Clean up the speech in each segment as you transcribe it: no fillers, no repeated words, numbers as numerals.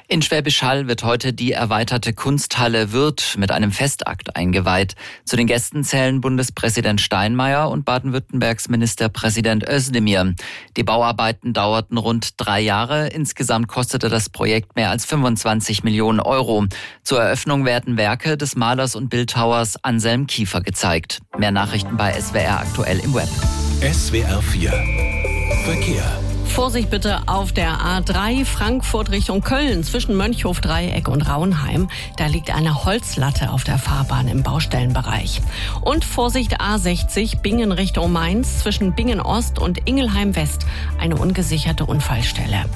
In Schwäbisch Hall wird heute die erweiterte Kunsthalle Würth mit einem Festakt eingeweiht. Zu den Gästen zählen Bundespräsident Steinmeier und Baden-Württembergs Ministerpräsident Özdemir. Die Bauarbeiten dauerten rund 3 Jahre. Insgesamt kostete das Projekt mehr als 25 Millionen Euro. Zur Eröffnung werden Werke des Malers und Bildhauers Anselm Kiefer gezeigt. Mehr Nachrichten bei SWR aktuell im Web. SWR 4 Verkehr. Vorsicht bitte auf der A3 Frankfurt Richtung Köln zwischen Mönchhof-Dreieck und Raunheim. Da liegt eine Holzlatte auf der Fahrbahn im Baustellenbereich. Und Vorsicht A60 Bingen Richtung Mainz zwischen Bingen Ost und Ingelheim West. Eine ungesicherte Unfallstelle.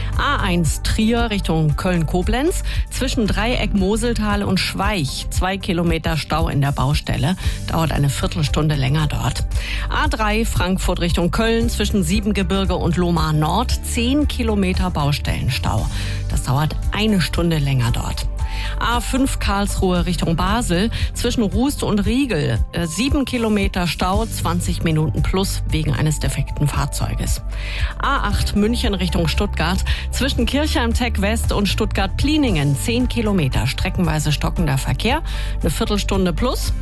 A1 Trier Richtung Köln-Koblenz zwischen Dreieck Moseltal und Schweich. 2 Kilometer Stau in der Baustelle. Dauert eine Viertelstunde länger dort. A3 Frankfurt Richtung Köln zwischen Siebengebirge und Lohmar Nord. 10 Kilometer Baustellenstau. Das dauert eine Stunde länger dort. A5 Karlsruhe Richtung Basel zwischen Rust und Riegel. 7 Kilometer Stau, 20 Minuten plus wegen eines defekten Fahrzeuges. A8 München Richtung Stuttgart zwischen Kirchheim-Tech West und Stuttgart-Pliningen. 10 Kilometer streckenweise stockender Verkehr, eine Viertelstunde plus.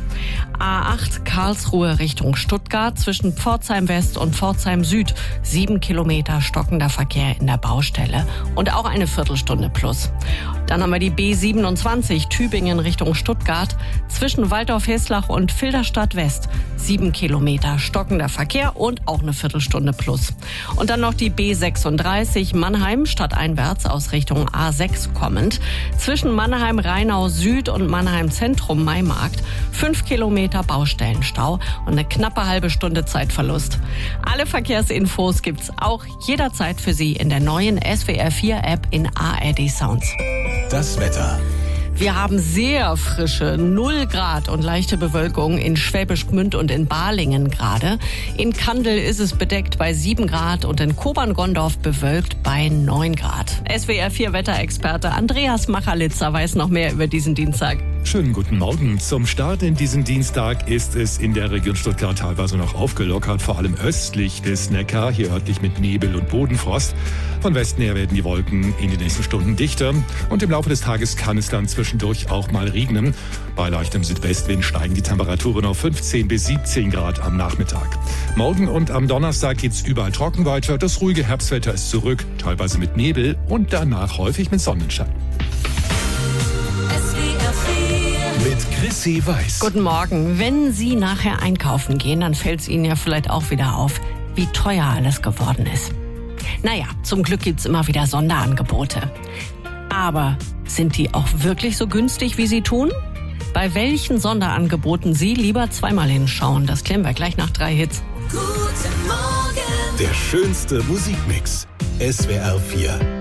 A8 Karlsruhe Richtung Stuttgart zwischen Pforzheim West und Pforzheim Süd. 7 Kilometer stockender Verkehr in der Baustelle und auch eine Viertelstunde plus. Dann haben wir die B27 Tübingen Richtung Stuttgart zwischen Waldorf-Heslach und Filderstadt West. 7 Kilometer stockender Verkehr und auch eine Viertelstunde plus. Und dann noch die B36 Mannheim stadteinwärts aus Richtung A6 kommend. Zwischen Mannheim-Rheinau Süd und Mannheim Zentrum Maimarkt. 5 Kilometer Baustellenstau und eine knappe halbe Stunde Zeitverlust. Alle Verkehrsinfos gibt's auch jederzeit für Sie in der neuen SWR 4 App in ARD Sounds. Das Wetter. Wir haben sehr frische 0 Grad und leichte Bewölkung in Schwäbisch Gmünd und in Balingen gerade. In Kandel ist es bedeckt bei 7 Grad und in Kobern-Gondorf bewölkt bei 9 Grad. SWR 4 Wetterexperte Andreas Machalitzer weiß noch mehr über diesen Dienstag. Schönen guten Morgen. Zum Start in diesen Dienstag ist es in der Region Stuttgart teilweise noch aufgelockert, vor allem östlich des Neckar, hier örtlich mit Nebel und Bodenfrost. Von Westen her werden die Wolken in den nächsten Stunden dichter und im Laufe des Tages kann es dann zwischendurch auch mal regnen. Bei leichtem Südwestwind steigen die Temperaturen auf 15 bis 17 Grad am Nachmittag. Morgen und am Donnerstag geht's überall trocken weiter. Das ruhige Herbstwetter ist zurück, teilweise mit Nebel und danach häufig mit Sonnenschein. Mit Chrissy Weiß. Guten Morgen. Wenn Sie nachher einkaufen gehen, dann fällt es Ihnen ja vielleicht auch wieder auf, wie teuer alles geworden ist. Naja, zum Glück gibt's immer wieder Sonderangebote. Aber sind die auch wirklich so günstig, wie Sie tun? Bei welchen Sonderangeboten Sie lieber zweimal hinschauen, das klären wir gleich nach 3 Hits. Guten Morgen. Der schönste Musikmix. SWR 4.